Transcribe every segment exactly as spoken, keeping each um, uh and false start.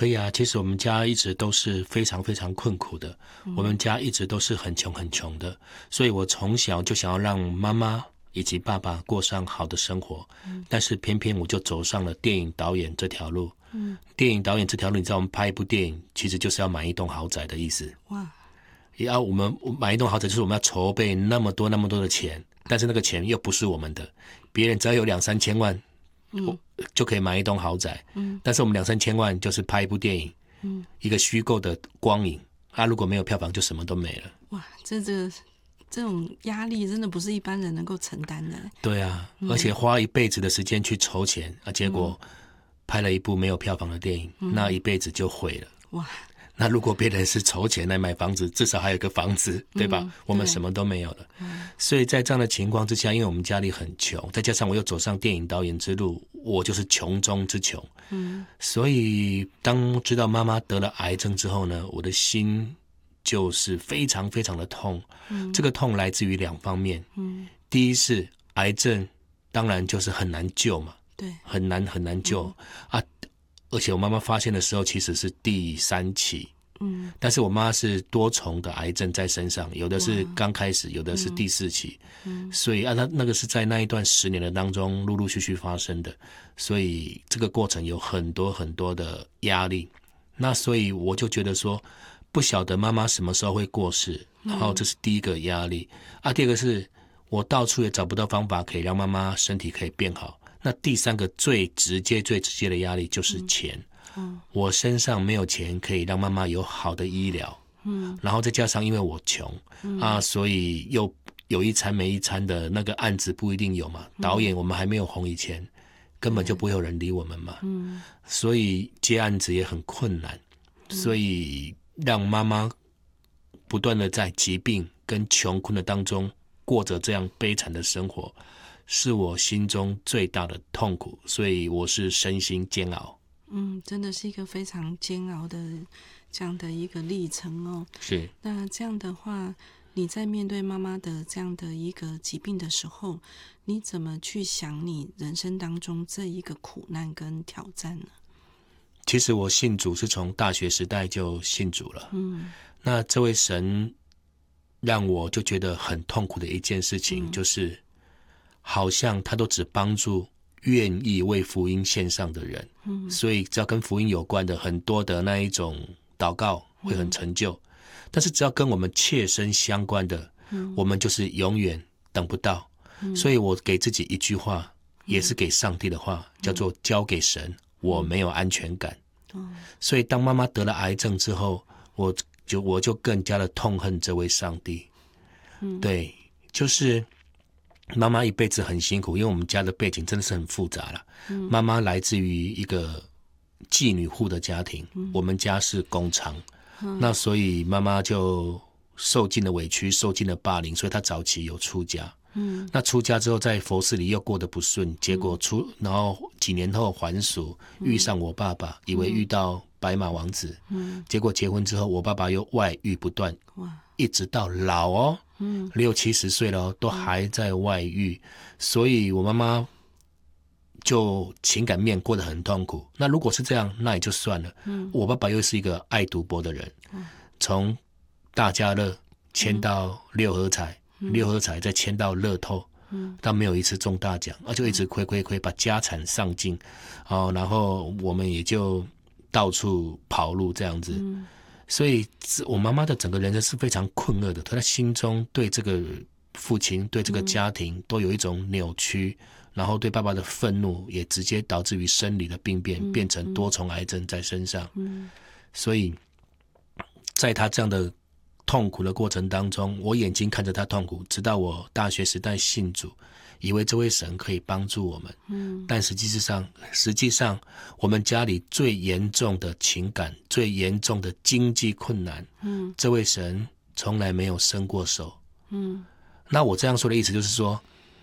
可以啊，其实我们家一直都是非常非常困苦的，嗯、我们家一直都是很穷很穷的，所以我从小就想要让妈妈以及爸爸过上好的生活，嗯、但是偏偏我就走上了电影导演这条路。嗯，电影导演这条路，你知道我们拍一部电影其实就是要买一栋豪宅的意思。哇！要我们买一栋豪宅，就是我们要筹备那么多那么多的钱，但是那个钱又不是我们的，别人只要有两三千万，嗯，就可以买一栋豪宅。嗯，但是我们两三千万就是拍一部电影，嗯，一个虚构的光影，啊，如果没有票房，就什么都没了。 哇，这这这种压力真的不是一般人能够承担的。 对啊，嗯、而且花一辈子的时间去筹钱啊，结果拍了一部没有票房的电影，嗯、那一辈子就毁了。哇！那如果别人是筹钱来买房子，至少还有个房子，对吧？嗯、我们什么都没有了。嗯、所以在这样的情况之下，因为我们家里很穷，再加上我又走上电影导演之路，我就是穷中之穷。嗯，所以当知道妈妈得了癌症之后呢，我的心就是非常非常的痛。嗯，这个痛来自于两方面。嗯，第一是癌症，当然就是很难救嘛。对，很难很难救、嗯、啊。而且我妈妈发现的时候其实是第三期，嗯，但是我妈是多重的癌症在身上，有的是刚开始，有的是第四期，嗯，所以啊，她那个是在那一段十年的当中陆陆续续发生的，所以这个过程有很多很多的压力。那所以我就觉得说，不晓得妈妈什么时候会过世，然后这是第一个压力、嗯、啊。第二个是我到处也找不到方法可以让妈妈身体可以变好。那第三个最直接最直接的压力就是钱、嗯、我身上没有钱可以让妈妈有好的医疗，嗯，然后再加上因为我穷、嗯、啊，所以又有一餐没一餐的那个案子不一定有嘛，导演我们还没有红以前、嗯、根本就不会有人理我们嘛，嗯，所以接案子也很困难、嗯、所以让妈妈不断的在疾病跟穷困的当中过着这样悲惨的生活，是我心中最大的痛苦，所以我是身心煎熬。 嗯，真的是一个非常煎熬的这样的一个历程哦。是。那这样的话，你在面对妈妈的这样的一个疾病的时候，你怎么去想你人生当中这一个苦难跟挑战呢？ 其实我信主是从大学时代就信主了。嗯。那这位神让我就觉得很痛苦的一件事情、嗯、就是好像他都只帮助愿意为福音献上的人、嗯、所以只要跟福音有关的很多的那一种祷告会很成就、嗯、但是只要跟我们切身相关的、嗯、我们就是永远等不到、嗯、所以我给自己一句话、嗯、也是给上帝的话、嗯、叫做交给神、嗯、我没有安全感、嗯、所以当妈妈得了癌症之后，我就我就更加的痛恨这位上帝、嗯、对，就是妈妈一辈子很辛苦，因为我们家的背景真的是很复杂啦、嗯、妈妈来自于一个妓女户的家庭、嗯、我们家是工厂、嗯、那所以妈妈就受尽了委屈，受尽了霸凌，所以她早期有出家、嗯、那出家之后在佛寺里又过得不顺，结果出、嗯、然后几年后还俗，遇上我爸爸、嗯、以为遇到白马王子、嗯、结果结婚之后我爸爸又外遇不断，一直到老哦，嗯，六七十岁了都还在外遇、嗯、所以我妈妈就情感面过得很痛苦。那如果是这样那也就算了、嗯、我爸爸又是一个爱赌博的人，从、嗯、大家乐签到六合彩、嗯、六合彩再签到乐透、嗯、但没有一次中大奖，就一直亏亏亏，把家产上尽、哦、然后我们也就到处跑路这样子、嗯，所以我妈妈的整个人生是非常困厄的，她的心中对这个父亲对这个家庭都有一种扭曲、嗯、然后对爸爸的愤怒也直接导致于生理的病变、嗯、变成多重癌症在身上、嗯、所以在她这样的痛苦的过程当中，我眼睛看着她痛苦，直到我大学时代信主，以为这位神可以帮助我们、嗯、但实际上实际上我们家里最严重的情感最严重的经济困难、嗯、这位神从来没有伸过手、嗯、那我这样说的意思就是说，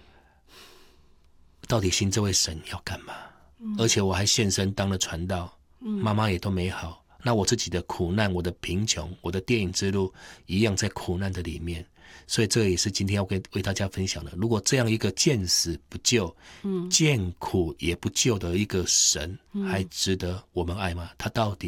到底信这位神要干嘛、嗯、而且我还现身当了传道、嗯、妈妈也都没好，那我自己的苦难，我的贫穷，我的电影之路一样在苦难的里面，所以这也是今天要跟为大家分享的。如果这样一个见死不救、嗯、见苦也不救的一个神、嗯、还值得我们爱吗？他到底